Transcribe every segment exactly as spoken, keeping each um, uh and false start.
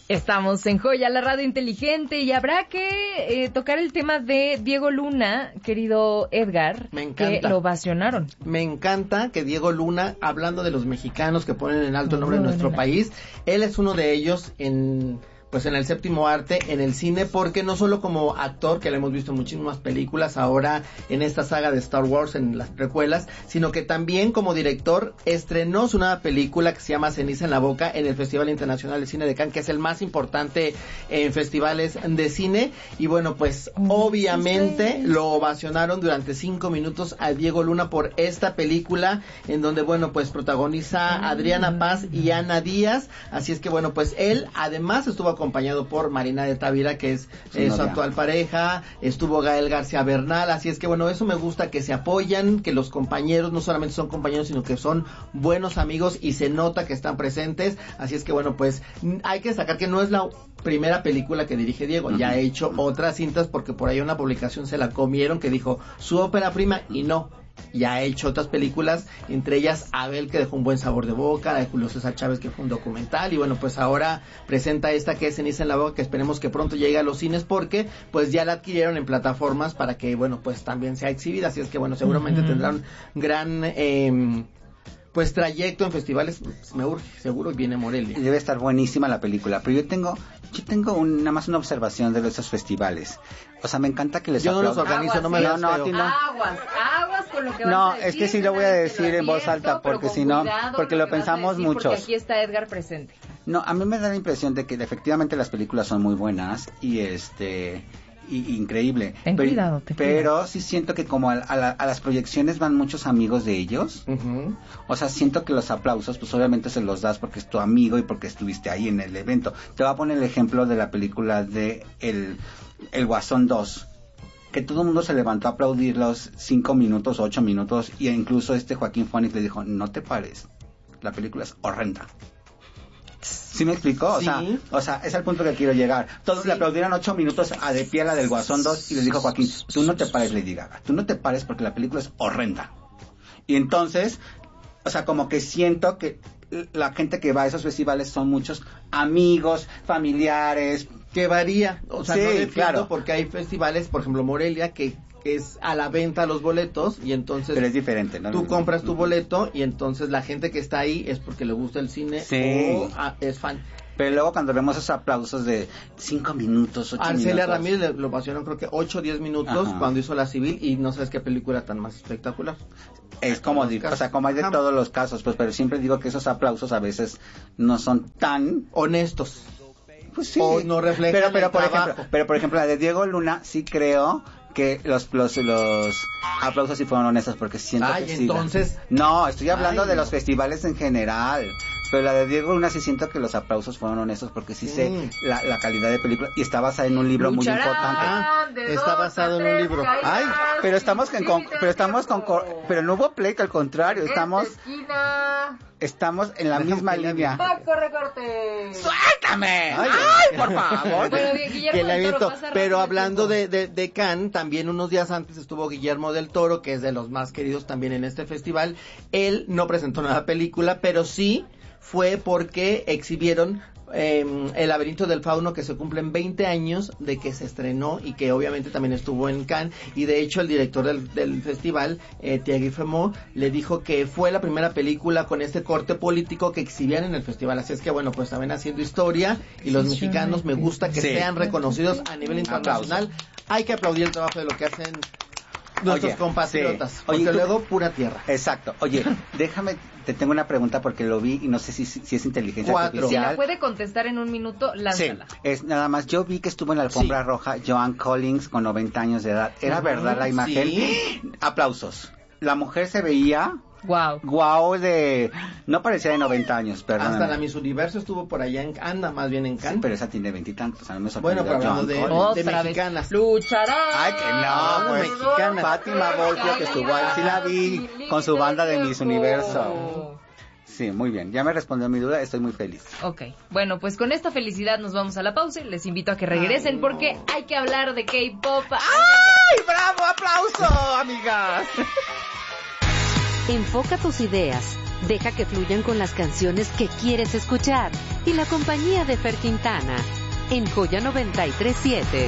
Estamos en Joya, la radio inteligente, y habrá que eh, tocar el tema de Diego Luna, querido Edgar, Me encanta. que lo ovacionaron. Me encanta que Diego Luna, hablando de los mexicanos que ponen en alto el nombre de nuestro país, él es uno de ellos en... pues en el séptimo arte, en el cine, porque no solo como actor, que lo hemos visto en muchísimas películas, ahora en esta saga de Star Wars, en las precuelas, sino que también como director estrenó su nueva película que se llama Ceniza en la Boca en el Festival Internacional de Cine de Cannes, que es el más importante en festivales de cine, y bueno, pues obviamente lo ovacionaron durante cinco minutos a Diego Luna por esta película, en donde bueno, pues protagoniza a Adriana Paz y Ana Díaz, así es que bueno, pues él además estuvo acompañado por Marina de Tavira, que es eh, su actual pareja, estuvo Gael García Bernal, así es que bueno, eso me gusta, que se apoyan, que los compañeros no solamente son compañeros, sino que son buenos amigos y se nota que están presentes, así es que bueno, pues hay que destacar que no es la primera película que dirige Diego, ya ha hecho otras cintas, porque por ahí una publicación se la comieron que dijo su ópera prima, y no, ya ha hecho otras películas, entre ellas Abel, que dejó un buen sabor de boca, la de Julio César Chávez, que fue un documental, y bueno, pues ahora presenta esta que es Ceniza en la Boca, que esperemos que pronto llegue a los cines, porque pues ya la adquirieron en plataformas para que bueno, pues también sea exhibida, así es que bueno, seguramente uh-huh. tendrá un gran eh, pues trayecto en festivales, me urge, seguro viene Morelia. Debe estar buenísima la película, pero yo tengo yo tengo un, nada más una observación de esos festivales. O sea, me encanta que les Yo no los organizo, aguas, no me sí. veas no, feo. no, Aguas, aguas con lo que vas no, a decir. es que sí lo voy a decir en voz alta, porque si no, porque lo pensamos muchos. Porque aquí está Edgar presente. No, a mí me da la impresión de que efectivamente las películas son muy buenas y este... Y, increíble. Ten pero, cuidado, ten pero cuidado. sí siento que como a, a, la, a las proyecciones van muchos amigos de ellos. Uh-huh. O sea, siento que los aplausos pues obviamente se los das porque es tu amigo y porque estuviste ahí en el evento. Te voy a poner el ejemplo de la película de El, el Guasón dos, que todo el mundo se levantó a aplaudir los cinco minutos, ocho minutos, y incluso este Joaquín Phoenix le dijo, no te pares, la película es horrenda. ¿Sí me explicó? O, sí. sea, o sea, es al punto que quiero llegar. Todos sí. le aplaudieron ocho minutos a de pie a la del Guasón dos y les dijo Joaquín, tú no te pares, Lady Gaga, tú no te pares porque la película es horrenda. Y entonces, o sea, como que siento que la gente que va a esos festivales son muchos amigos, familiares. Que varía, o sea, sí, no defiendo, claro. porque hay festivales, por ejemplo, Morelia, que es a la venta los boletos, y entonces pero es diferente, ¿no? Tú compras tu boleto y entonces la gente que está ahí es porque le gusta el cine sí. o ah, es fan. Pero luego cuando vemos esos aplausos de cinco minutos, ocho minutos. Arcelia Ramírez lo pasaron creo que ocho o diez minutos Ajá. cuando hizo La Civil, y no sabes qué película tan más espectacular. Es como, o sea, como hay de Ajá. todos los casos, pues, pero siempre digo que esos aplausos a veces no son tan honestos. Pues sí. O no reflejan pero, pero el por trabajo. ejemplo, pero por ejemplo la de Diego Luna sí creo que los los los aplausos sí fueron honestos, porque siento Ay, que entonces sí. No, estoy hablando Ay, de no. los festivales en general. Pero la de Diego Luna sí siento que los aplausos fueron honestos, porque sí, sí. sé la, la calidad de película, y está basada en un libro Lucharán muy importante. Ah, está basado en un libro. Ay, pero estamos con, con pero estamos con, con pero no hubo pleito, al contrario, estamos estamos en la Déjame misma línea. Paco Recorte. ¡Suéltame! Ay, ¡Ay, por favor! Bueno, Guillermo que le del Toro, aviento. pasa Pero rápido hablando el de, de, de Cannes, también unos días antes estuvo Guillermo del Toro, que es de los más queridos también en este festival. Él no presentó nada película, pero sí fue porque exhibieron eh, El laberinto del fauno, que se cumplen veinte años de que se estrenó y que obviamente también estuvo en Cannes, y de hecho el director del, del festival, eh, Thierry Fremont, le dijo que fue la primera película con este corte político que exhibían en el festival, así es que bueno, pues también haciendo historia, y los mexicanos me gusta que sí. sean reconocidos a nivel internacional. Aplauso. Hay que aplaudir el trabajo de lo que hacen nuestros Oye, compatriotas, sí. porque Oye, luego pura tierra. Exacto. Oye, déjame, te tengo una pregunta porque lo vi y no sé si, si es inteligencia Cuatro. artificial. Si la puede contestar en un minuto, lánzala. Sí, es nada más, yo vi que estuvo en la alfombra sí. roja Joan Collins con noventa años de edad. ¿Era uh-huh. verdad la imagen? Sí. Aplausos. La mujer se veía... Wow. Wow, de... No parecía de noventa años, perdón. Hasta la Miss Universo estuvo por allá, en, anda más bien en Cannes. Sí, pero esa tiene veintitantos, a mí me sorprendió. Bueno, pero hablando de, de mexicanas. Lucharán. Ay, que no, pues, mexicana. Fátima Volpio, que estuvo ahí, sí la vi, con su banda de Miss Universo. Sí, muy bien, ya me respondió mi duda, estoy muy feliz. Ok, bueno, pues con esta felicidad nos vamos a la pausa y les invito a que regresen. Ay, no. Porque hay que hablar de K-pop. ¡Ay, bravo, aplauso, amigas! Enfoca tus ideas, deja que fluyan con las canciones que quieres escuchar y la compañía de Fer Quintana en Joya noventa y tres siete.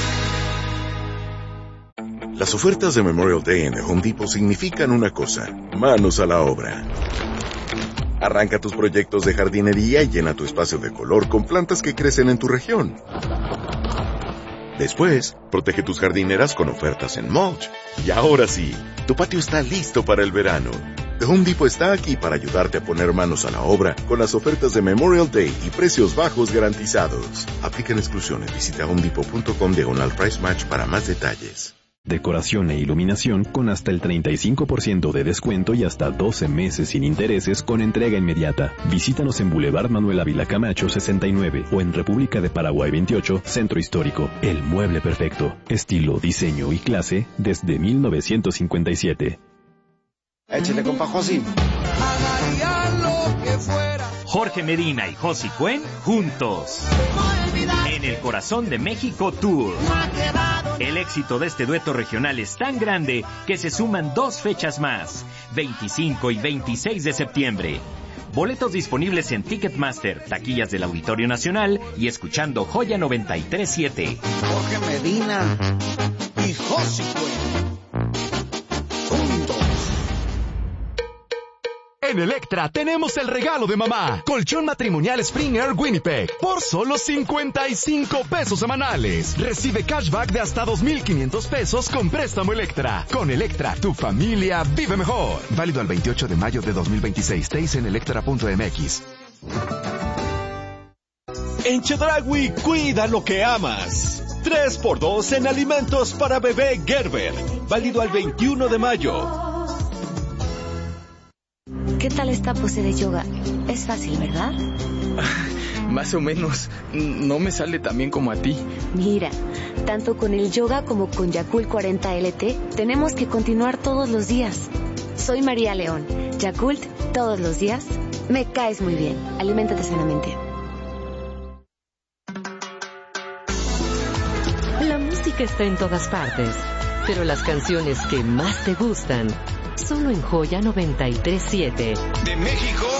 Las ofertas de Memorial Day en The Home Depot significan una cosa: manos a la obra. Arranca tus proyectos de jardinería y llena tu espacio de color con plantas que crecen en tu región. Después, protege tus jardineras con ofertas en mulch. Y ahora sí, tu patio está listo para el verano. The Home Depot está aquí para ayudarte a poner manos a la obra con las ofertas de Memorial Day y precios bajos garantizados. Aplican exclusiones. Visita homedepot.com diagonal price match para más detalles. Decoración e iluminación con hasta el treinta y cinco por ciento de descuento y hasta doce meses sin intereses con entrega inmediata. Visítanos en Boulevard Manuel Ávila Camacho sesenta y nueve o en República de Paraguay veintiocho, Centro Histórico. El mueble perfecto. Estilo, diseño y clase desde mil novecientos cincuenta y siete. Échale, compa Josi. Jorge Medina y Josi Cuen juntos en el Corazón de México Tour. El éxito de este dueto regional es tan grande que se suman dos fechas más, veinticinco y veintiséis de septiembre. Boletos disponibles en Ticketmaster, taquillas del Auditorio Nacional y escuchando Joya noventa y tres siete. Jorge Medina y Josi Cuen. Juntos. En Electra tenemos el regalo de mamá. Colchón matrimonial Spring Air Winnipeg por solo cincuenta y cinco pesos semanales. Recibe cashback de hasta dos mil quinientos pesos con préstamo Electra. Con Electra, tu familia vive mejor. Válido al veintiocho de mayo de dos mil veintiséis. Teis en electra punto m x. En Chedraui, cuida lo que amas. tres por dos en alimentos para bebé Gerber. Válido al veintiuno de mayo. ¿Qué tal esta pose de yoga? Es fácil, ¿verdad? Más o menos. No me sale tan bien como a ti. Mira, tanto con el yoga como con Yakult cuarenta L T, tenemos que continuar todos los días. Soy María León. Yakult, todos los días. Me caes muy bien. Aliméntate sanamente. La música está en todas partes, pero las canciones que más te gustan solo en Joya noventa y tres siete. De México